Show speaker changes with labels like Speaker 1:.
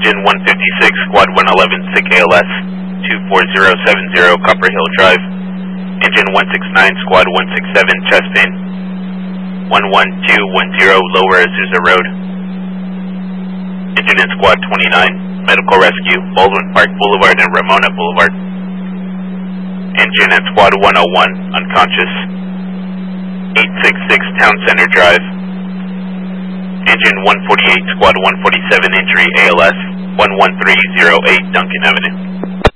Speaker 1: Engine 156, Squad 111, SICK ALS, 24070 Copper Hill Drive. Engine 169, Squad 167, chest pain, 11210 Lower Azusa Road. Engine in Squad 29, medical rescue, Baldwin Park Boulevard and Ramona Boulevard. Engine at Squad 101, unconscious, 866 Town Center Drive. Engine 148, Squad 147, injury, ALS, 11308 Duncan Avenue.